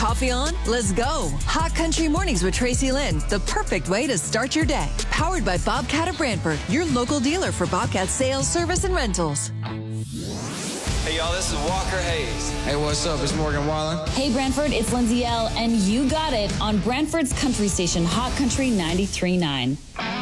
Coffee on? Let's go. Hot Country Mornings with Tracy Lynn, the perfect way to start your day. Powered by Bobcat of Brantford, your local dealer for Bobcat sales, service, and rentals. Hey, y'all, this is Walker Hayes. Hey, what's up? It's Morgan Wallen. Hey, Brantford, it's Lindsay L., and you got it on Brantford's country station, Hot Country 93.9.